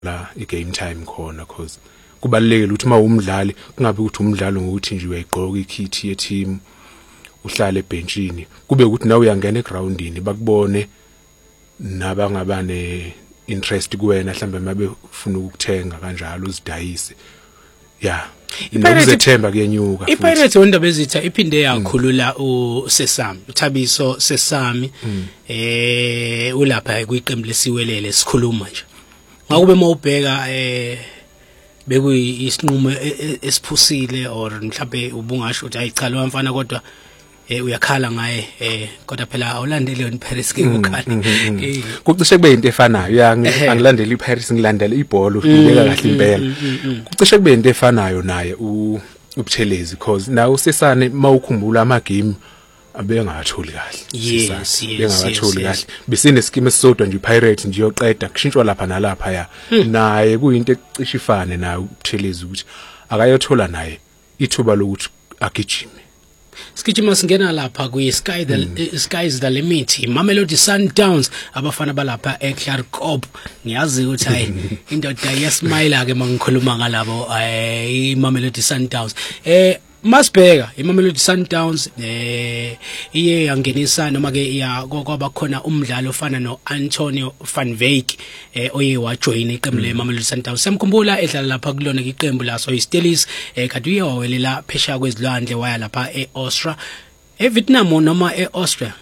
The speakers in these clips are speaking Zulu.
la i-game time khona cause kubalekile ukuthi mawumdlali kungabe ukuthi umdlalo ngokuthi nje uyayigqoka ikhithi ye-team uhlale ebenchini kube ukuthi nawe uyangena egroundini bakubone nabangabane interest kuwena mhlambe mabe ufuna ukuthenga kanjalo uzidayise Nokuzethemba kuyenyuka. iPirates ondaba ezitha iphinde yakhulula uSesami uThabiso Sesami ulapha kwiqembu lesiwelele sikhuluma nje ngakube mawubheka bekuyisinqumo esiphusile or mhlawumbe ubungasho ukuthi ayi cha lo mfana kodwa uyakhala ngaye kodwa phela awulandeli yona iPirates ke ukhala kucishe kube into efanayo angilandeli iPirates ngilandela ibhola ufika kahle impela kucishe kube into efanayo naye uButhelezi because nawe usesane mawukhumbula ama game abengatholi kahle bengatholi kahle besine scheme esisodwa nje iPirates nje yoqeda kushintshwa lapha nalapha naye kuyinto ecishe ifane naye uButhelezi ukuthi akayothola naye ithuba lokuthi agijime. Sigijima singena lapha kwi Sky is the limit. Mamelodi Sundowns abafana balapha eKlarkop. Ngiyazi ukuthi hayi indoda yesmile ke mangikhuluma ngalabo iMamelodi Sundowns. Masibheka iMamelodi Sundowns iye yangenisa noma ke kwaba khona umdlalo ofana noAntonio van Wyk oye wajoin iqembu leMamelodi Sundowns. Semkhumbula edlala lapha kulona iqembu laso iSteelers kade uye wawelela phesha kwezilwandle waya lapha eAustria eVietnam noma eAustria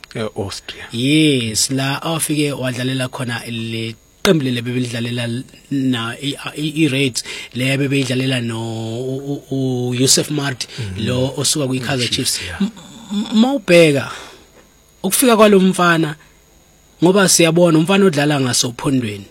yes la afike wadlalela khona le qembu lele bebelidlalela na iReds le bebeyidlalela no Yusuf Mart lo osuka kwiKaizer Chiefs mawubheka ukufika kwalomfana ngoba siyabona umfana odlala ngasophondweni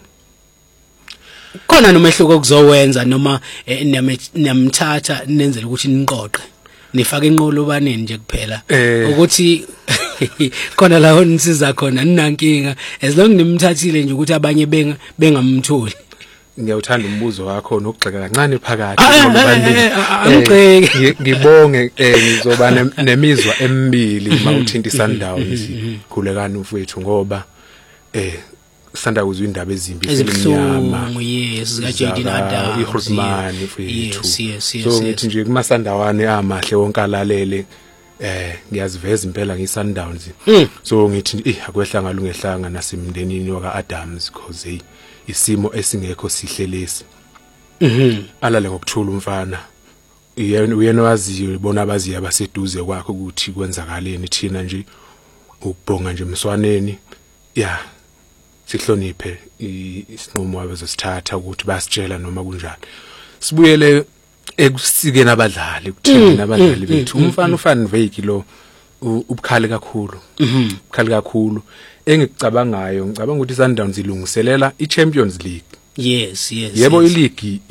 khona nomehluko okuzowenza noma namthatha nenzele ukuthi niqoqe nifake inqolo baneni nje kuphela ukuthi khona la onisiza khona ninankinga as long nimthathile nje ukuthi abanye bengamtholi. Ngiyawuthanda umbuzo wakho nokugxeka kancane phakathi angigxeke ngibonge ngizoba nemizwa emibili mawuthinta iSundowns khulekani mfowethu ngoba Sundowns indaba ezimbi ezinyama yes ka JD Adam iHrusman mfowethu so ngithi nje kuma Sundawane amahle wonke alalele ngiyaziveza impela ngiSundowns so ngithi akwehla ngehlanga nasemndenini waka Adams because isimo esingekho sihle lesi alale ngokuthula umfana uyena waziyo bona abaziya abaseduze kwakhe ukuthi kwenzakaleni thina nje ukubhonga nje emswaneni sihloniphe isinqumo abazosithatha ukuthi basitshela noma kunjani sibuyele ekusikeni abadlali kuthina abadlali bethu umfana uFan Wyk lo ubukhali kakhulu engikucabangayo ngicabanga ukuthi iSundowns ilungiselela iChampions League yes yebo ileague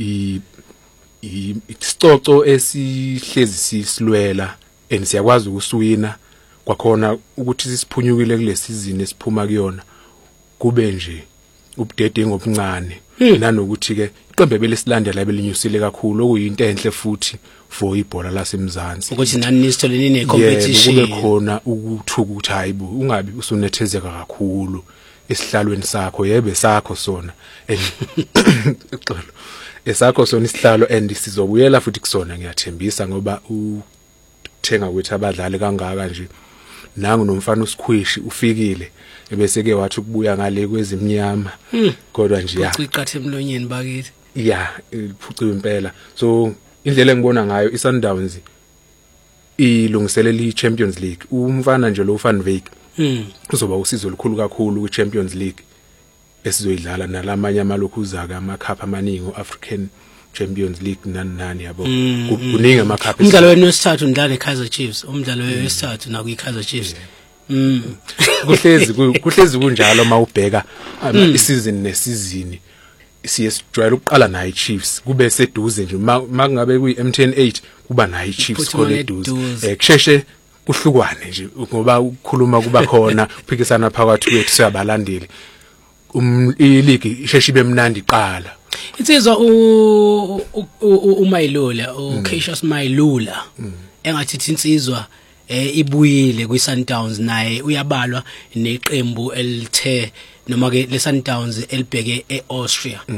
isicoco esihlezi sisilwela and siyakwazi ukusuwina kwakhona ukuthi sisiphunyukile kule season esiphuma kuyona kube nje ubudedengu obuncane nanokuthi ke iqembu belesilandela belinyusile kakhulu okuyinto enhle futhi for ibhola laseMzansi ukuthi nani nisitholeni necompetition kube khona ukuthuka ukuthi hayibo ungabi usunethezeka kakhulu esihlalweni sakho yebe sakho sona esakho sona isihlalo and sizobuyela futhi kusona ngiyathembisa ngoba uthenga kwethu abadlali kangaka nje nangu nomfana uSkhwishi ufikile ebese ke wathi ukubuya ngale kwezimnyama kodwa nje ucicathe emlonyeni bakithi iphuciwe impela so indlela engibona ngayo iSundowns ilungiselela iChampions League umfana nje lo uFan Wyk uzoba usizo olukhulu kakhulu kwiChampions League esizoyidlala nalamanye amalokhuza ka amacup amaningi oAfrican Champions League nani yabo kuningi amacup umdlalo wenu wesithathu ndlala eKaizer Chiefs umdlalo wesithathu na kwiKaizer Chiefs kuhlezi kunjalo mawubheka isizini nesizini siyesijwayela ukuqala nayo iChiefs kube seduze nje makungabe kuyiM108 kuba nayo iChiefs khona eduze kusheshe kuhlukwane nje ngoba ukukhuluma kuba khona uphikisana phakathi kwethu siyabalandeli ileague isheshe ibe mnandi iqala insizwa uMailula uCassius Mailula engathi insizwa ibuyile kwiSundowns naye uyabalwa neqembu elithe noma ke le Sundowns elibheke eAustria